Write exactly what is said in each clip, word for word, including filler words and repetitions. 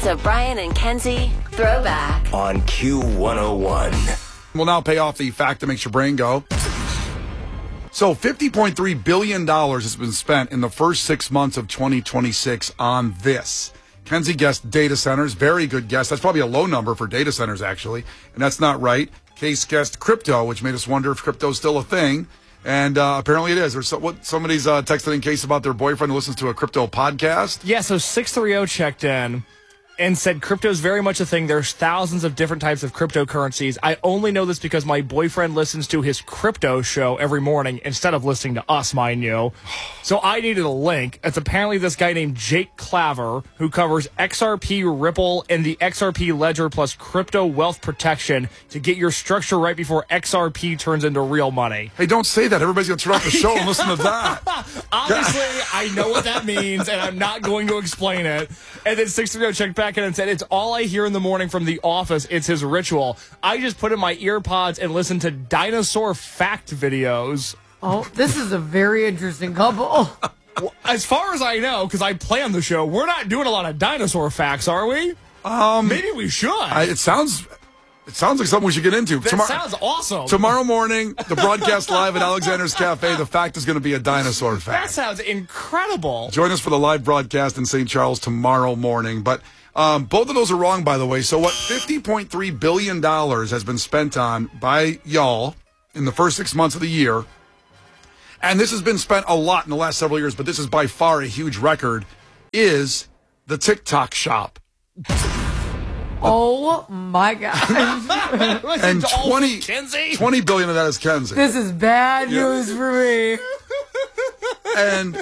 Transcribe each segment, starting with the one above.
It's a Brian and Kenzie throwback on Q one oh one. We'll now pay off the fact that makes your brain go. So fifty point three billion dollars has been spent in the first six months of twenty twenty-six on this. Kenzie guessed data centers. Very good guess. That's probably a low number for data centers, actually. And that's not right. Case guessed crypto, which made us wonder if crypto's still a thing. And uh, apparently it is. There's so, what, somebody's uh, texted in Case about their boyfriend who listens to a crypto podcast. Yeah, so six three zero checked in and said crypto is very much a thing. There's thousands of different types of cryptocurrencies. I only know this because my boyfriend listens to his crypto show every morning instead of listening to us, mind you. So I needed a link. It's apparently this guy named Jake Claver who covers X R P, Ripple, and the X R P Ledger plus crypto wealth protection to get your structure right before X R P turns into real money. Hey, don't say that. Everybody's going to turn off the show and listen to that. Obviously, I know what that means, and I'm not going to explain it. And then six three zero checked back in and said, it's all I hear in the morning from The Office. It's his ritual. I just put in my ear pods and listen to dinosaur fact videos. Oh, this is a very interesting couple. As far as I know, because I play on the show, we're not doing a lot of dinosaur facts, are we? Um, Maybe we should. I, it sounds... It sounds like something we should get into. That Tomor- sounds awesome. Tomorrow morning, the broadcast live at Alexander's Cafe. The fact is going to be a dinosaur fact. That sounds incredible. Join us for the live broadcast in Saint Charles tomorrow morning. But um, both of those are wrong, by the way. So what fifty point three billion dollars has been spent on by y'all in the first six months of the year. And this has been spent a lot in the last several years, but this is by far a huge record, is the TikTok shop. Oh my gosh. And twenty, twenty billion of that is Kenzie. This is bad yeah. news for me. And,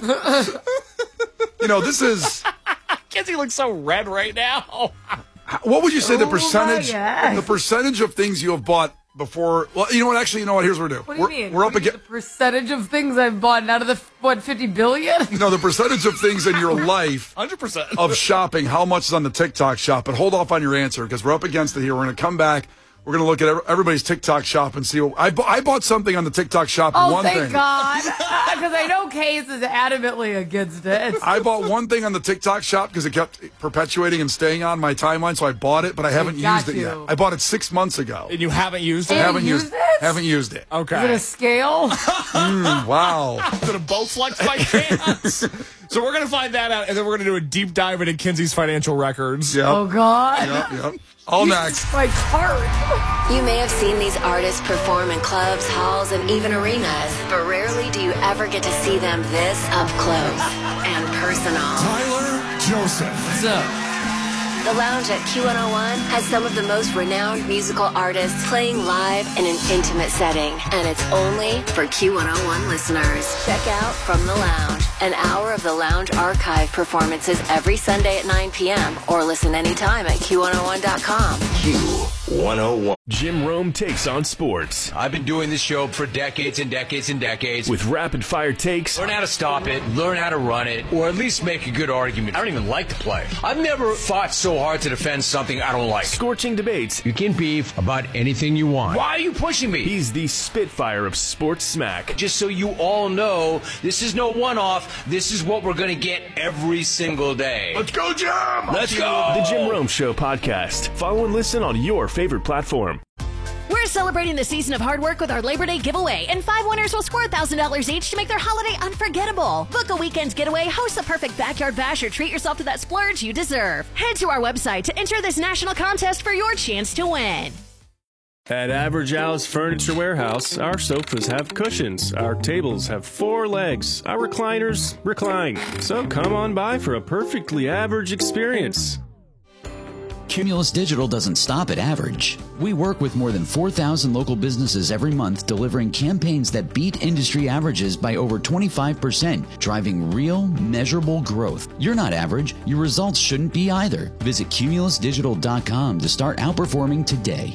you know, this is... Kenzie looks so red right now. What would you say oh the percentage the percentage of things you have bought before... Well, you know what? Actually, you know what? Here's what we're doing. What do you we're, mean? We're what up against... The percentage of things I've bought out of the, what, fifty billion? No, the percentage of things in your life... one hundred percent. ...of shopping, how much is on the TikTok shop. But hold off on your answer, because we're up against it here. We're going to come back. We're going to look at everybody's TikTok shop and see what... I, bu- I bought something on the TikTok shop. Oh, one thank thing. God. Because I know Case is adamantly against it. I bought one thing on the TikTok shop because it kept perpetuating and staying on my timeline, so I bought it, but I haven't used it you. yet. I bought it six months ago. And you haven't used it? And haven't you used used it? Haven't used it. Okay. Is it a scale? mm, wow. Is it a Bowflex by chance? So we're going to find that out, and then we're going to do a deep dive into Kenzie's financial records. Yep. Oh, God. Yep, yep. All next. My cart. You may have seen these artists perform in clubs, halls, and even arenas, but rarely do you ever get to see them this up close and personal. Tyler Joseph. What's up? The Lounge at Q one oh one has some of the most renowned musical artists playing live in an intimate setting, and it's only for Q one oh one listeners. Check out From the Lounge, an hour of the Lounge archive performances every Sunday at nine p.m. or listen anytime at Q one oh one dot com. Q one oh one. Jim Rome takes on sports. I've been doing this show for decades and decades and decades. With rapid-fire takes. Learn how to stop it, learn how to run it, or at least make a good argument. I don't even like to play. I've never fought so hard to defend something I don't like. Scorching debates. You can beef about anything you want. Why are you pushing me? He's the Spitfire of sports smack. Just so you all know, this is no one-off. This is what we're going to get every single day. Let's go, Jim! Let's go! The Jim Rome Show podcast. Follow and listen on your favorite platform. We're celebrating the season of hard work with our Labor Day giveaway, and five winners will score one thousand dollars each to make their holiday unforgettable. Book a weekend getaway, host the perfect backyard bash, or treat yourself to that splurge you deserve. Head to our website to enter this national contest for your chance to win. At Average Al's Furniture Warehouse, our sofas have cushions, our tables have four legs, our recliners recline. So come on by for a perfectly average experience. Cumulus Digital doesn't stop at average. We work with more than four thousand local businesses every month, delivering campaigns that beat industry averages by over twenty-five percent, driving real, measurable growth. You're not average. Your results shouldn't be either. Visit cumulus digital dot com to start outperforming today.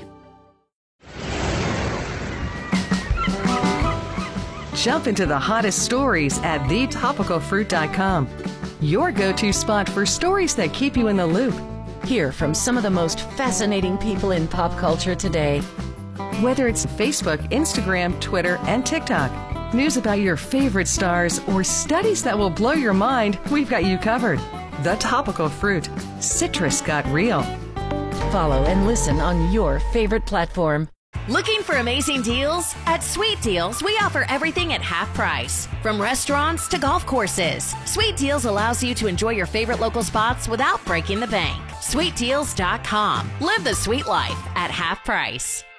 Jump into the hottest stories at the topical fruit dot com. Your go-to spot for stories that keep you in the loop. Hear from some of the most fascinating people in pop culture today. Whether it's Facebook, Instagram, Twitter, and TikTok, news about your favorite stars, or studies that will blow your mind, we've got you covered. The Topical Fruit. Citrus got real. Follow and listen on your favorite platform. Looking for amazing deals? At Sweet Deals, we offer everything at half price. From restaurants to golf courses, Sweet Deals allows you to enjoy your favorite local spots without breaking the bank. sweet deals dot com. Live the sweet life at half price.